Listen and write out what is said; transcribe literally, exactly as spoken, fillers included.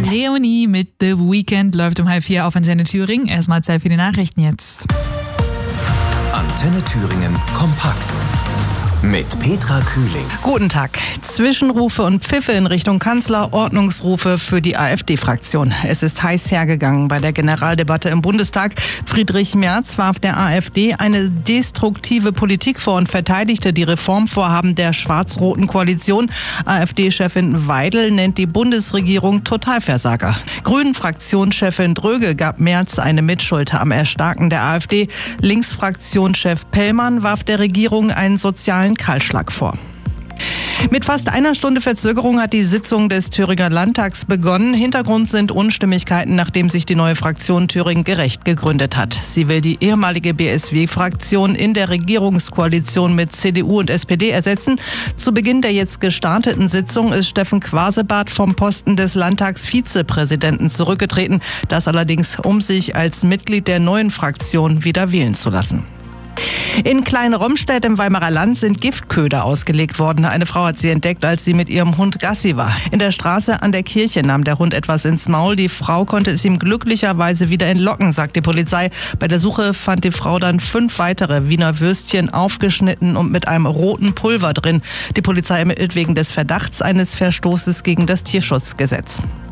Leonie mit The Weeknd läuft um halb vier auf Antenne Thüringen. Erstmal Zeit für die Nachrichten jetzt. Antenne Thüringen kompakt. Mit Petra Kühling. Guten Tag. Zwischenrufe und Pfiffe in Richtung Kanzler, Ordnungsrufe für die AfD-Fraktion. Es ist heiß hergegangen bei der Generaldebatte im Bundestag. Friedrich Merz warf der AfD eine destruktive Politik vor und verteidigte die Reformvorhaben der schwarz-roten Koalition. AfD-Chefin Weidel nennt die Bundesregierung Totalversager. Grünen-Fraktionschefin Dröge gab Merz eine Mitschuld am Erstarken der AfD. Linksfraktionschef Pellmann warf der Regierung einen sozialen Kahlschlag vor. Mit fast einer Stunde Verzögerung hat die Sitzung des Thüringer Landtags begonnen. Hintergrund sind Unstimmigkeiten, nachdem sich die neue Fraktion Thüringen gerecht gegründet hat. Sie will die ehemalige B S W-Fraktion in der Regierungskoalition mit C D U und S P D ersetzen. Zu Beginn der jetzt gestarteten Sitzung ist Steffen Quasebart vom Posten des Landtagsvizepräsidenten zurückgetreten. Das allerdings, um sich als Mitglied der neuen Fraktion wieder wählen zu lassen. In Klein-Romstedt im Weimarer Land sind Giftköder ausgelegt worden. Eine Frau hat sie entdeckt, als sie mit ihrem Hund Gassi war. In der Straße an der Kirche nahm der Hund etwas ins Maul. Die Frau konnte es ihm glücklicherweise wieder entlocken, sagt die Polizei. Bei der Suche fand die Frau dann fünf weitere Wiener Würstchen aufgeschnitten und mit einem roten Pulver drin. Die Polizei ermittelt wegen des Verdachts eines Verstoßes gegen das Tierschutzgesetz.